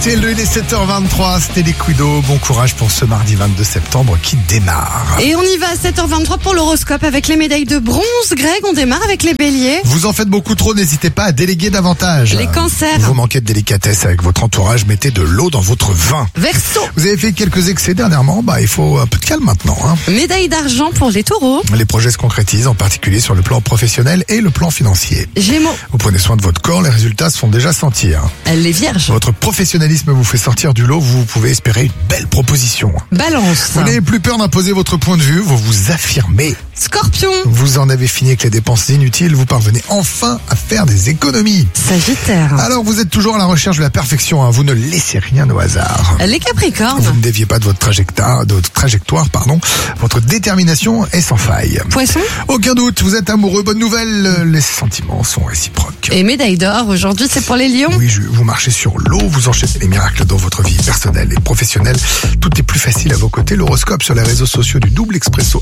RTL2, il est 7h23, c'était les Quiddo. Bon courage pour ce mardi 22 septembre qui démarre. Et on y va à 7h23 pour l'horoscope avec les médailles de bronze. Greg, on démarre avec les béliers. Vous en faites beaucoup trop, n'hésitez pas à déléguer davantage. Les cancers. Vous manquez de délicatesse avec votre entourage, mettez de l'eau dans votre vin. Verseau. Vous avez fait quelques excès dernièrement, il faut un peu de calme maintenant. Médaille d'argent pour les taureaux. Les projets se concrétisent, en particulier sur le plan professionnel et le plan financier. Gémeaux. Vous prenez soin de votre corps, les résultats se font déjà sentir. Les vierges. Votre professionnalisme vous fait sortir du lot, vous pouvez espérer une belle proposition. Balance. Vous n'avez plus peur d'imposer votre point de vue, vous vous affirmez. Scorpion. Vous en avez fini avec les dépenses inutiles, vous parvenez enfin à faire des économies. Sagittaire. Alors vous êtes toujours à la recherche de la perfection, vous ne laissez rien au hasard. Les capricornes. Vous ne déviez pas de votre trajectoire, votre détermination est sans faille. Poisson. Aucun doute, vous êtes amoureux, bonne nouvelle, les sentiments sont réciproques. Et médaille d'or, aujourd'hui c'est pour les lions. Oui, vous marchez sur l'eau, vous enchaînez les miracles dans votre vie personnelle et professionnelle. Tout est plus facile à vos côtés. L'horoscope sur les réseaux sociaux du Double Expresso